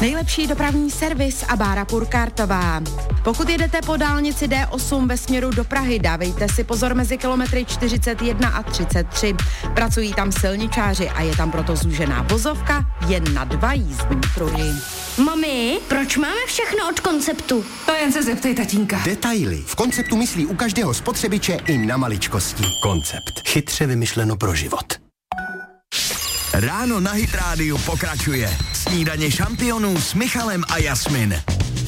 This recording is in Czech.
Nejlepší dopravní servis a Bára Purkartová. Pokud jedete po dálnici D8 ve směru do Prahy, dávejte si pozor mezi kilometry 41 a 33. Pracují tam silničáři a je tam proto zúžená vozovka jen na 2 jízdní pruhy. Mami, proč máme všechno od Konceptu? To jen se zeptej tatínka. Detaily. V Konceptu myslí u každého spotřebiče i na maličkosti. Koncept. Chytře vymyšleno pro život. Ráno na Hit rádiu pokračuje. Snídaně šampionů s Michalem a Jasmin.